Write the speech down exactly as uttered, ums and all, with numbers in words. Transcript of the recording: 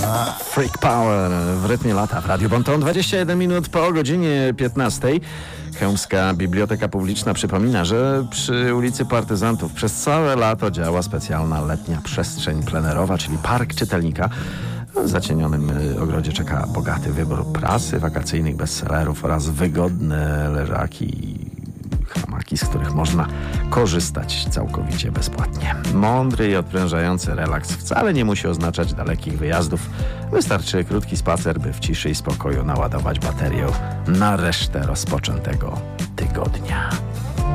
Freak Power w rytmie lata w Radiu Bonton. dwadzieścia jeden minut po godzinie piętnastej. Chełmska Biblioteka Publiczna przypomina, że przy ulicy Partyzantów przez całe lato działa specjalna letnia przestrzeń plenerowa, czyli Park Czytelnika. W zacienionym ogrodzie czeka bogaty wybór prasy, wakacyjnych bestsellerów oraz wygodne leżaki, hamaki, z których można korzystać całkowicie bezpłatnie. Mądry i odprężający relaks wcale nie musi oznaczać dalekich wyjazdów. Wystarczy krótki spacer, by w ciszy i spokoju naładować baterię na resztę rozpoczętego tygodnia.